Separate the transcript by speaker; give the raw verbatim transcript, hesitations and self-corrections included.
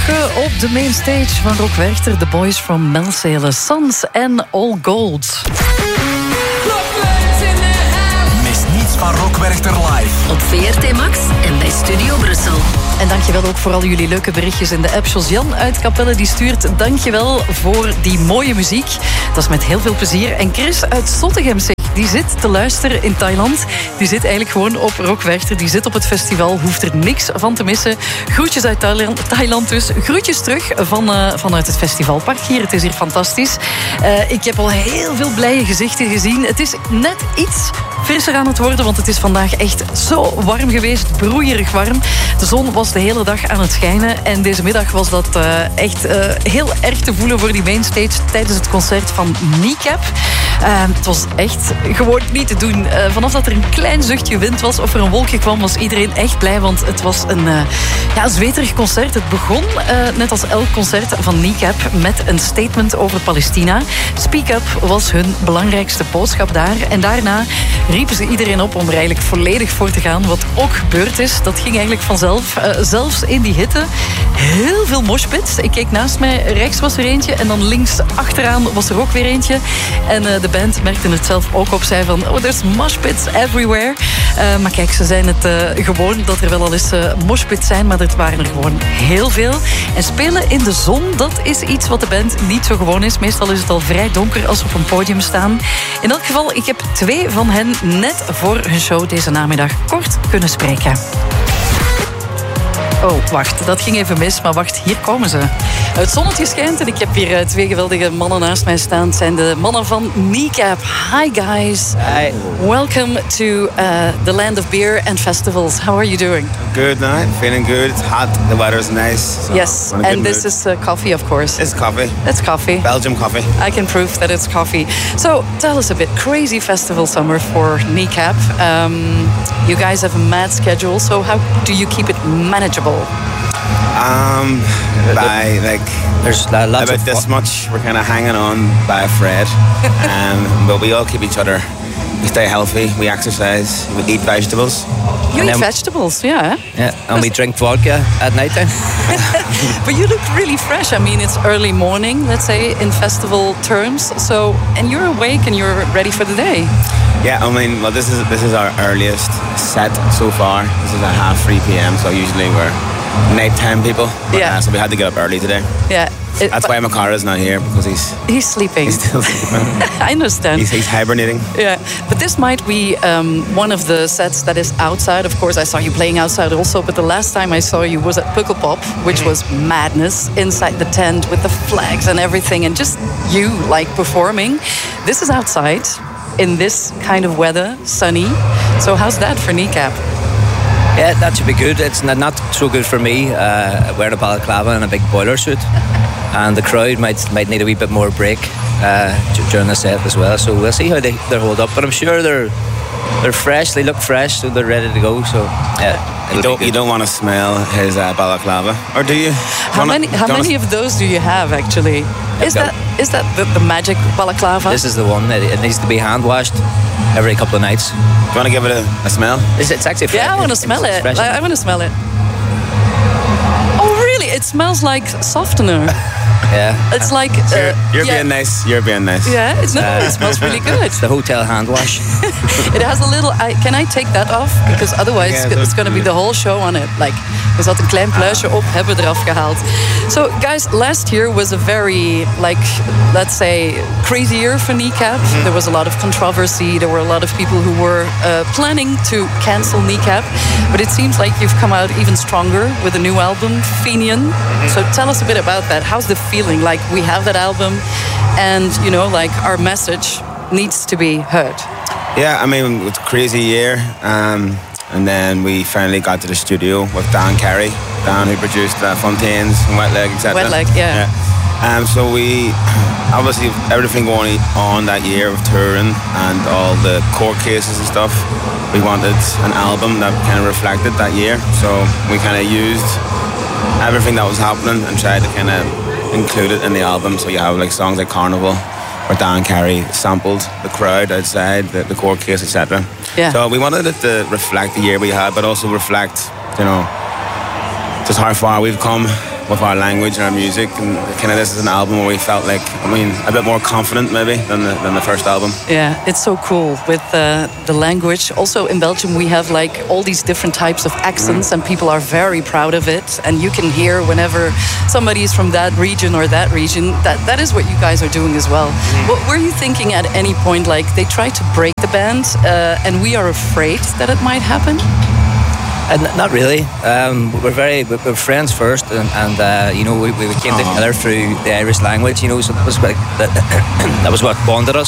Speaker 1: Morgen op de mainstage van Rock Werchter, The Boys from Melzele, Sons en All Gold.
Speaker 2: Mis niets van Rock Werchter live.
Speaker 3: Op V R T Max en bij Studio Brussel.
Speaker 1: En dankjewel ook voor al jullie leuke berichtjes in de app. Josian uit Capelle die stuurt dankjewel voor die mooie muziek. Dat is met heel veel plezier. En Chris uit Zottegem zegt, die zit te luisteren in Thailand. Die zit eigenlijk gewoon op Rock Werchter. Die zit op het festival, hoeft er niks van te missen. Groetjes uit Thailand dus. Groetjes terug van, uh, vanuit het festivalpark hier. Het is hier fantastisch. Uh, ik heb al heel veel blije gezichten gezien. Het is net iets frisser aan het worden, want het is vandaag echt zo warm geweest. Broeierig warm. De zon was de hele dag aan het schijnen. En deze middag was dat uh, echt uh, heel erg te voelen voor die mainstage tijdens het concert van Kneecap. Uh, het was echt gewoon niet te doen. Uh, vanaf dat er een klein zuchtje wind was of er een wolkje kwam, was iedereen echt blij, want het was een uh, ja, zweterig concert. Het begon, uh, net als elk concert van Kneecap, met een statement over Palestina. Speak Up was hun belangrijkste boodschap daar. En daarna riepen ze iedereen op om er eigenlijk volledig voor te gaan, wat ook gebeurd is. Dat ging eigenlijk vanzelf. Uh, zelfs in die hitte. Heel veel moshpits. Ik keek naast mij, rechts was er eentje en dan links achteraan was er ook weer eentje. En uh, de band merkte het zelf ook op, zei van, oh, there's moshpits everywhere. Uh, maar kijk, ze zijn het uh, gewoon dat er wel al eens uh, moshpits zijn, maar er waren er gewoon heel veel. En spelen in de zon, dat is iets wat de band niet zo gewoon is. Meestal is het al vrij donker als ze op een podium staan. In elk geval, ik heb twee van hen net voor hun show deze namiddag kort kunnen spreken. Oh, wacht, dat ging even mis, maar wacht, hier komen ze. Het zonnetje schijnt en ik heb hier twee geweldige mannen naast mij staan. Het zijn de mannen van Kneecap. Hi guys.
Speaker 4: Hi.
Speaker 1: Welcome to uh, the land of beer and festivals. How are you doing?
Speaker 4: Good night, feeling good. It's hot, the weather's nice. So
Speaker 1: yes, and this mood. is uh, coffee, of course.
Speaker 4: It's coffee.
Speaker 1: It's coffee.
Speaker 4: Belgium coffee.
Speaker 1: I can prove that it's coffee. So tell us a bit. Crazy festival summer for Kneecap. Um, you guys have a mad schedule, so how do you keep it manageable?
Speaker 4: Um, by like
Speaker 5: there's lots
Speaker 4: about
Speaker 5: of
Speaker 4: this much. We're kind of hanging on by a thread, um, but we all keep each other. We stay healthy. We exercise. We eat vegetables.
Speaker 1: You and eat vegetables, yeah.
Speaker 5: Yeah, and we drink vodka at night time.
Speaker 1: But you look really fresh. I mean, it's early morning, let's say, in festival terms. So, and you're awake and you're ready for the day.
Speaker 4: Yeah, I mean, well, this is this is our earliest set so far. This is at half three p.m. So usually we're nighttime people. But,
Speaker 1: yeah.
Speaker 4: Uh, so we had to get up early today.
Speaker 1: Yeah. It,
Speaker 4: That's why Makara's not here, because he's
Speaker 1: he's sleeping.
Speaker 4: He's still sleeping.
Speaker 1: I understand.
Speaker 4: He's, he's hibernating.
Speaker 1: Yeah, but this might be um, one of the sets that is outside. Of course, I saw you playing outside also, but the last time I saw you was at Pukkelpop, which was madness inside the tent with the flags and everything, and just you like performing. This is outside in this kind of weather, sunny. So how's that for Kneecap?
Speaker 5: Yeah, that should be good. It's not so good for me uh, wearing a balaclava and a big boiler suit. And the crowd might might need a wee bit more break uh, during the set as well. So we'll see how they, they hold up. But I'm sure they're they're fresh. They look fresh, so they're ready to go. So yeah,
Speaker 4: you don't you don't want to smell his uh, balaclava, or do you?
Speaker 1: How wanna, many how many of those do you have actually? Is that is that the, the magic balaclava?
Speaker 5: This is the one. It, it needs to be hand washed every couple of nights.
Speaker 4: Do you want to give it a, a smell?
Speaker 5: It's, it's actually fresh.
Speaker 1: Yeah, I want to smell it. I, I want to smell it. Oh really? It smells like softener.
Speaker 5: Yeah,
Speaker 1: it's like
Speaker 4: uh, you're, you're
Speaker 1: yeah.
Speaker 4: being nice. You're being nice.
Speaker 1: Yeah, it's no, uh, it smells really good.
Speaker 5: It's the hotel hand wash.
Speaker 1: It has a little. I, can I take that off? Because otherwise, yeah, it's going to be the whole show on it. Like, er zat een klein pluisje op, hebben we eraf gehaald. So, guys, last year was a very, like, let's say, crazy year for Kneecap. Mm-hmm. There was a lot of controversy. There were a lot of people who were uh, planning to cancel Kneecap, but it seems like you've come out even stronger with a new album, Fenian. Mm-hmm. So, tell us a bit about that. How's the feeling? Like, we have that album, and you know, like, our message needs to be heard.
Speaker 4: Yeah, I mean, it was a crazy year, um, and then we finally got to the studio with Dan Carey, Dan who produced uh, Fontaines and Wet Leg, et cetera.
Speaker 1: Wet Leg, yeah.
Speaker 4: yeah. Um, so we obviously everything going on that year with touring and all the court cases and stuff. We wanted an album that kind of reflected that year, so we kind of used everything that was happening and tried to kind of include it in the album. So you have like songs like Carnival, where Dan Carey sampled the crowd outside, the, the court case, et cetera.
Speaker 1: Yeah.
Speaker 4: So we wanted it to reflect the year we had, but also reflect, you know, just how far we've come with our language and our music, and kind of this is an album where we felt like, I mean, a bit more confident maybe than the, than the first album.
Speaker 1: Yeah, it's so cool with uh, the language. Also in Belgium we have like all these different types of accents, mm. and people are very proud of it. And you can hear whenever somebody is from that region or that region, that that is what you guys are doing as well. Mm. What were you thinking at any point? Like they tried to break the band, uh, and we are afraid that it might happen.
Speaker 5: Uh, not really. Um, we're very we're friends first, and, and uh, you know we, we came together through the Irish language. You know, so that was like that, that was what bonded us.